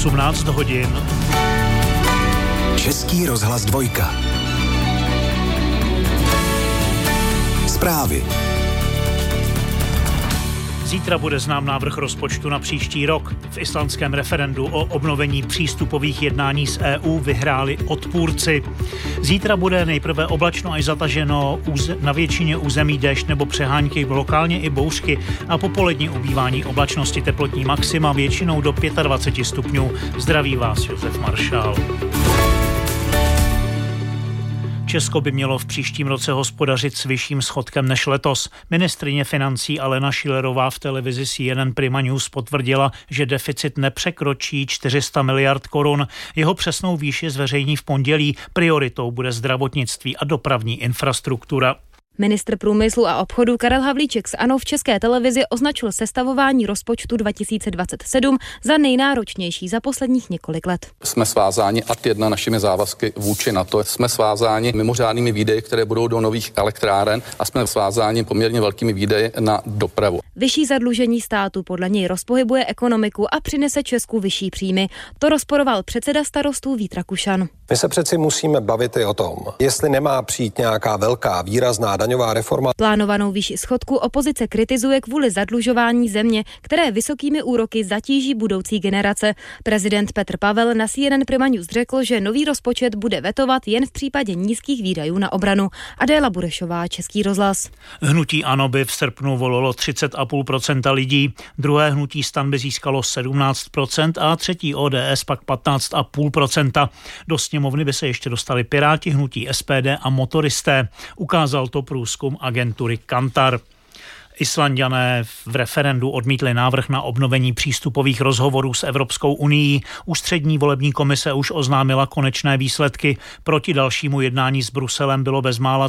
18 hodin. Český rozhlas 2. Zprávy. Zítra bude znám návrh rozpočtu na příští rok. V islandském referendu o obnovení přístupových jednání s EU vyhráli odpůrci. Zítra bude nejprve oblačno až zataženo, na většině území déšť nebo přehánky, lokálně i bouřky a popolední ubývání oblačnosti, teplotní maxima většinou do 25 stupňů. Zdraví vás Josef Maršál. Česko by mělo v příštím roce hospodařit s vyšším schodkem než letos. Ministryně financí Alena Schillerová v televizi CNN Prima News potvrdila, že deficit nepřekročí 400 miliard korun. Jeho přesnou výši zveřejní v pondělí. Prioritou bude zdravotnictví a dopravní infrastruktura. Ministr průmyslu a obchodu Karel Havlíček z ANO v České televizi označil sestavování rozpočtu 2027 za nejnáročnější za posledních několik let. Jsme svázáni ad jedna našimi závazky vůči NATO. Jsme svázáni mimořádnými výdaji, které budou do nových elektráren a jsme svázáni poměrně velkými výdaji na dopravu. Vyšší zadlužení státu podle něj rozpohybuje ekonomiku a přinese Česku vyšší příjmy. To rozporoval předseda Starostů Vít Rakušan. My se přeci musíme bavit i o tom, jestli nemá přijít nějaká velká výrazná daňová reforma. Plánovanou výši schodku opozice kritizuje kvůli zadlužování země, které vysokými úroky zatíží budoucí generace. Prezident Petr Pavel na CNN Prima News řekl, že nový rozpočet bude vetovat jen v případě nízkých výdajů na obranu. Adéla Burešová, Český rozhlas. Hnutí ANO by v srpnu volilo 30,5% lidí, druhé hnutí STAN by získalo 17% a třetí ODS pak 15,5%. Do sněmovny by se ještě dostali Piráti, hnutí SPD a motoristé. Ukázal to průzkum agentury Kantar. Islanďané v referendu odmítli návrh na obnovení přístupových rozhovorů s Evropskou unií. Ústřední volební komise už oznámila konečné výsledky. Proti dalšímu jednání s Bruselem bylo bezmála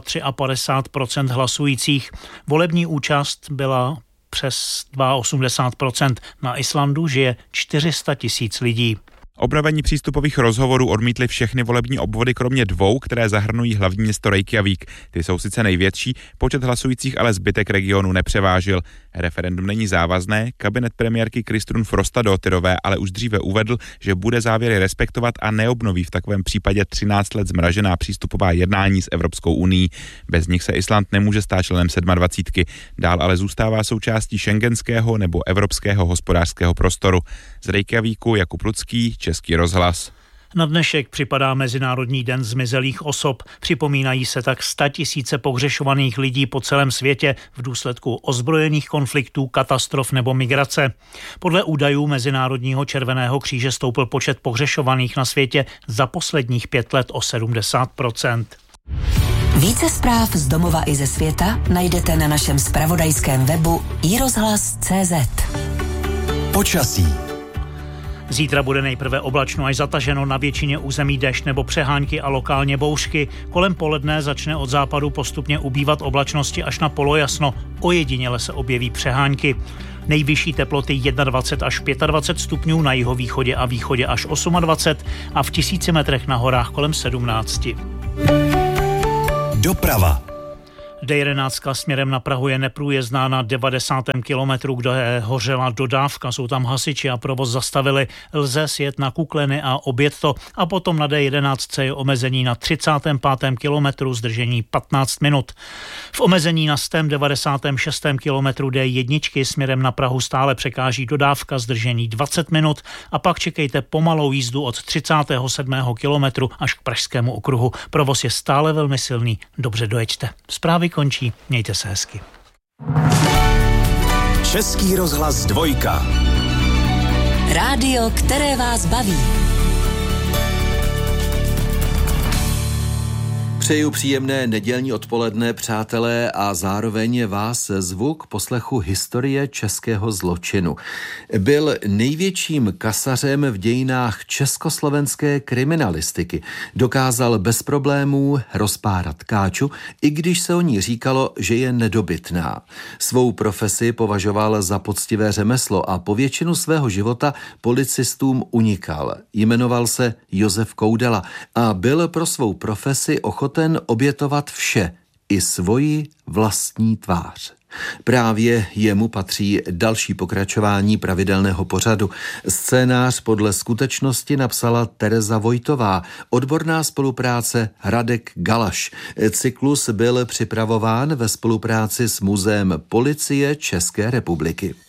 53% hlasujících. Volební účast byla přes 82%. Na Islandu žije 400 000 lidí. Obnovení přístupových rozhovorů odmítly všechny volební obvody kromě dvou, které zahrnují hlavní město Reykjavík. Ty jsou sice největší, počet hlasujících ale zbytek regionu nepřevážil. Referendum není závazné, kabinet premiérky Kristrún Frostadóttirové ale už dříve uvedl, že bude závěry respektovat a neobnoví v takovém případě 13 let zmražená přístupová jednání s Evropskou unií. Bez nich se Island nemůže stát členem 27. Dál ale zůstává součástí schengenského nebo evropského hospodářského prostoru. Z Reykjavíku Jakub Lucký, Český rozhlas. Na dnešek připadá Mezinárodní den zmizelých osob. Připomínají se tak 100 000 pohřešovaných lidí po celém světě v důsledku ozbrojených konfliktů, katastrof nebo migrace. Podle údajů Mezinárodního červeného kříže stoupl počet pohřešovaných na světě za posledních 5 let o 70%. Více zpráv z domova i ze světa najdete na našem zpravodajském webu iRozhlas.cz. Počasí. Zítra bude nejprve oblačno až zataženo, na většině území déšť nebo přehánky a lokálně bouřky. Kolem poledne začne od západu postupně ubývat oblačnosti až na polojasno. Ojediněle se objeví přehánky. Nejvyšší teploty 21 až 25 stupňů, na jihovýchodě a východě až 28 a v 1000 metrech na horách kolem 17. Doprava. D11 směrem na Prahu je neprůjezdná na 90. kilometru, kde hořela dodávka. Jsou tam hasiči a provoz zastavili. Lze sjet na Kukleny a objet to. A potom na D11 je omezení na 35. kilometru, zdržení 15 minut. V omezení na 196. kilometru D1 směrem na Prahu stále překáží dodávka, zdržení 20 minut a pak čekejte pomalou jízdu od 37. kilometru až k Pražskému okruhu. Provoz je stále velmi silný. Dobře dojeďte. Zprávy končí. Mějte se hezky. Český rozhlas 2. Rádio, které vás baví. Přeju příjemné nedělní odpoledne, přátelé, a zároveň vás zvu k poslechu historie českého zločinu. Byl největším kasařem v dějinách československé kriminalistiky. Dokázal bez problémů rozpárat káču, i když se o ní říkalo, že je nedobytná. Svou profesi považoval za poctivé řemeslo a po většinu svého života policistům unikal. Jmenoval se Josef Koudela a byl pro svou profesi ochoten obětovat vše, i svoji vlastní tvář. Právě jemu patří další pokračování pravidelného pořadu. Scénář podle skutečnosti napsala Tereza Vojtová, odborná spolupráce Radek Galaš. Cyklus byl připravován ve spolupráci s Muzeem Policie České republiky.